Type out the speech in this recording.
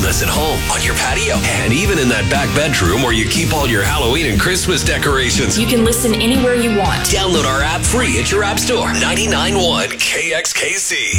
Join us at home, on your patio, and even in that back bedroom where you keep all your Halloween and Christmas decorations. You can listen anywhere you want. Download our app free at your app store. 99.1 KXKC.